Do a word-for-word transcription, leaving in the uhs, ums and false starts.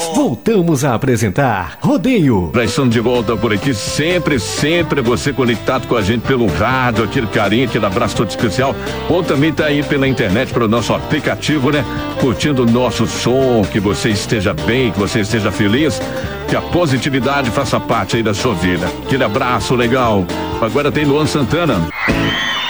Voltamos a apresentar Rodeio. Nós estamos de volta por aqui, sempre, sempre você conectado com a gente pelo rádio, aquele carinho, aquele abraço todo especial, ou também tá aí pela internet, pelo nosso aplicativo, né? Curtindo o nosso som, que você esteja bem, que você esteja feliz, que a positividade faça parte aí da sua vida. Aquele abraço legal. Agora tem Luan Santana.